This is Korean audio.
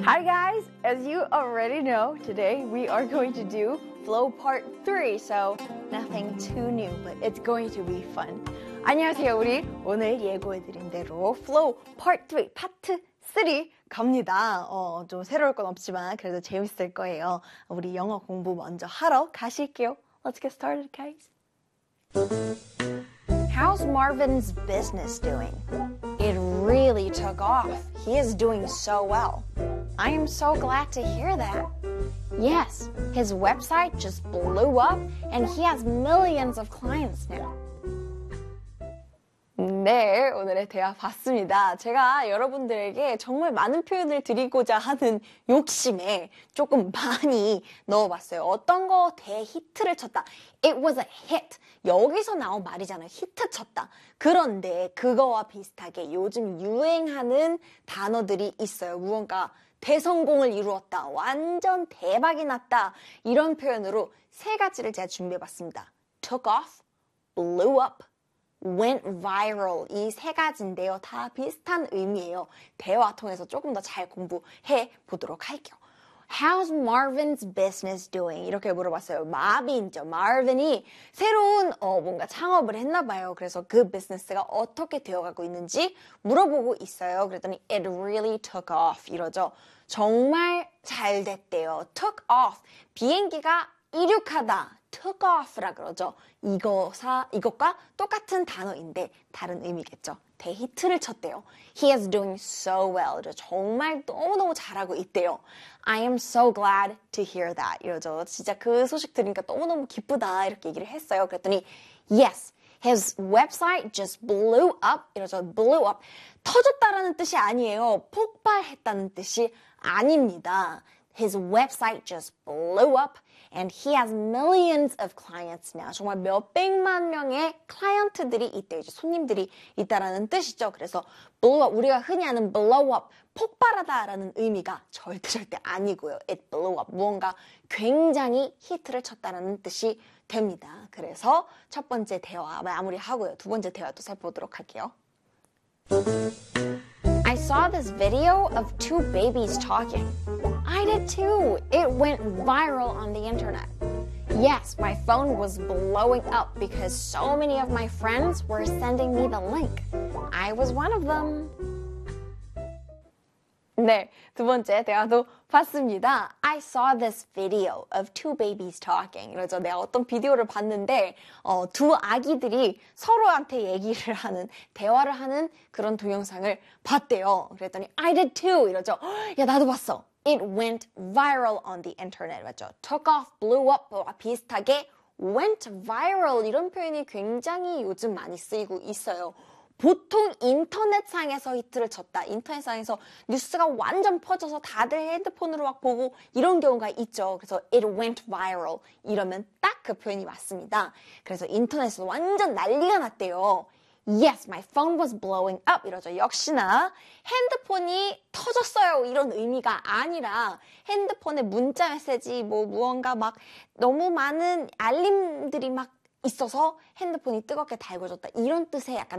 Hi guys, as you already know, today we are going to do flow part 3. So nothing too new, but it's going to be fun. 안녕하세요. 우리 오늘 예고해드린 대로 flow part 3, 파트 3 갑니다. 좀 새로울 건 없지만 그래도 재밌을 거예요. 우리 영어 공부 먼저 하러 가실게요. Let's get started, guys. How's Marvin's business doing? It really took off. He is doing so well. I am so glad to hear that. Yes, his website just blew up and he has millions of clients now. 네, 오늘의 대화 봤습니다. 제가 여러분들에게 정말 많은 표현을 드리고자 하는 욕심에 조금 많이 넣어봤어요. 어떤 거 대히트를 쳤다. It was a hit. 여기서 나온 말이잖아요. 히트 쳤다. 그런데 그거와 비슷하게 요즘 유행하는 단어들이 있어요. 무언가 대성공을 이루었다. 완전 대박이 났다. 이런 표현으로 세 가지를 제가 준비해봤습니다. Took off, blew up, went viral. 이 세 가지인데요. 다 비슷한 의미예요. 대화 통해서 조금 더 잘 공부해 보도록 할게요. How's Marvin's business doing? 이렇게 물어봤어요. Marvin이 새로운 뭔가 창업을 했나 봐요. 그래서 그 비즈니스가 어떻게 되어가고 있는지 물어보고 있어요. 그랬더니 it really took off 이러죠. 정말 잘 됐대요. took off. 비행기가 이륙하다. took off라 그러죠. 이것과 똑같은 단어인데 다른 의미겠죠. 대히트를 쳤대요. He is doing so well. 정말 너무너무 잘하고 있대요. I am so glad to hear that. 이러죠. 진짜 그 소식 들으니까 너무너무 기쁘다. 이렇게 얘기를 했어요. 그랬더니 yes, his website just blew up. 이러죠. blew up. 터졌다라는 뜻이 아니에요. 폭발했다는 뜻이 아닙니다. His website just blew up and he has millions of clients now. 정말 몇백만 명의 클라이언트들이 있대요. 이제 손님들이 있다라는 뜻이죠. 그래서 blow up, 우리가 흔히 아는 blow up, 폭발하다라는 의미가 절대 아니고요. It blew up, 무언가 굉장히 히트를 쳤다라는 뜻이 됩니다. 그래서 첫 번째 대화 마무리하고요. 두 번째 대화 또 살펴보도록 할게요. I saw this video of two babies talking. I did too. It went viral on the internet. Yes, my phone was blowing up because so many of my friends were sending me the link. I was one of them. 네, 두 번째 대화도 봤습니다. I saw this video of two babies talking. 이러죠. 내가 어떤 비디오를 봤는데 두 아기들이 서로한테 얘기를 하는, 대화를 하는 그런 동영상을 봤대요. 그랬더니 I did too. 이러죠. 야, 나도 봤어. It went viral on the internet. 맞죠? Took off, blew up와 비슷하게 went viral. 이런 표현이 굉장히 요즘 많이 쓰이고 있어요. 보통 인터넷상에서 히트를 쳤다. 인터넷상에서 뉴스가 완전 퍼져서 다들 핸드폰으로 막 보고 이런 경우가 있죠. 그래서 it went viral 이러면 딱 그 표현이 맞습니다. 그래서 인터넷에서 완전 난리가 났대요. Yes, my phone was blowing up 이러죠. 역시나 핸드폰이 터졌어요. 이런 의미가 아니라 핸드폰에 문자 메시지 무언가 막 너무 많은 알림들이 막 있어서 핸드폰이 뜨겁게 달궈졌다. 이런 뜻의 약간